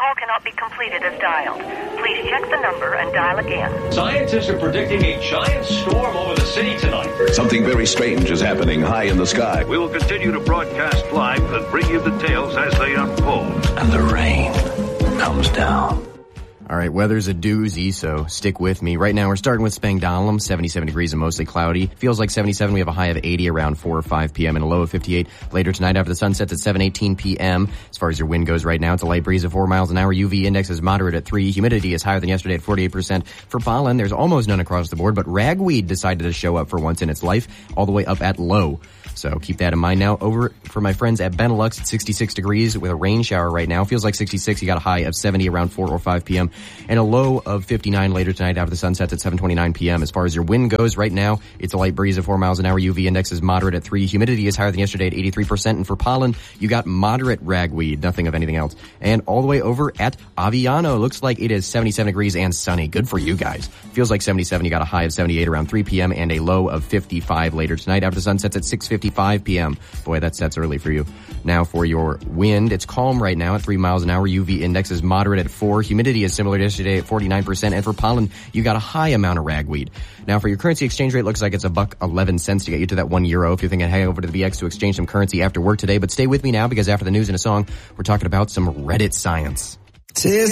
call cannot be completed as dialed. Please check the number and dial again. Scientists are predicting a giant storm over the city tonight. Something very strange is happening high in the sky. We will continue to broadcast live and bring you the tales as they unfold. And the rain comes down. All right, weather's a doozy, so stick with me. Right now, we're starting with Spangdahlem, 77 degrees and mostly cloudy. Feels like 77. We have a high of 80 around 4 or 5 p.m. and a low of 58 later tonight after the sun sets at 7:18 p.m. As far as your wind goes right now, it's a light breeze of 4 miles an hour. UV index is moderate at 3. Humidity is higher than yesterday at 48%. For pollen, there's almost none across the board, but ragweed decided to show up for once in its life, all the way up at low. So keep that in mind. Now over for my friends at Benelux at 66 degrees with a rain shower right now. Feels like 66. You got a high of 70 around 4 or 5 p.m. and a low of 59 later tonight after the sun sets at 7:29 p.m. As far as your wind goes right now, it's a light breeze of 4 miles an hour. UV index is moderate at 3. Humidity is higher than yesterday at 83%. And for pollen, you got moderate ragweed, nothing of anything else. And all the way over at Aviano, looks like it is 77 degrees and sunny. Good for you guys. Feels like 77. You got a high of 78 around 3 p.m. and a low of 55 later tonight after the sun sets at 6:55 p.m. Boy, that sets early for you. Now for your wind, it's calm right now at 3 miles an hour. UV index is moderate at 4. Humidity is similar to yesterday at 49%. And for pollen, you got a high amount of ragweed. Now for your currency exchange rate, looks like it's $1.11 to get you to that €1 if you're thinking, hey, over to the BX to exchange some currency after work today. But stay with me now because after the news and a song, we're talking about some Reddit science.